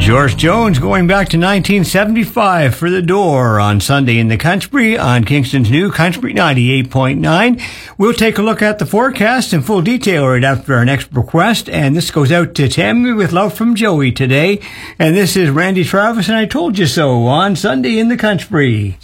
George Jones going back to 1975 for The Door on Sunday in the Country on Kingston's new Country 98.9. We'll take a look at the forecast in full detail right after our next request, and this goes out to Tammy with love from Joey today. And this is Randy Travis and I Told You So on Sunday in the Country.